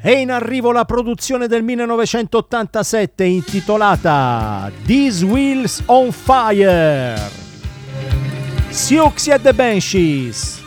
È in arrivo la produzione del 1987 intitolata These Wheels on Fire. Siouxsie and the Banshees.